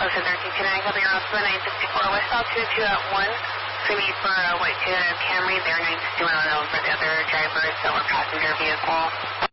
Ocean 1329, coming around 964 West Altitude 2 at 1. Free for a white Toyota Camry, they're 961 unknown for the other driver, still a passenger vehicle.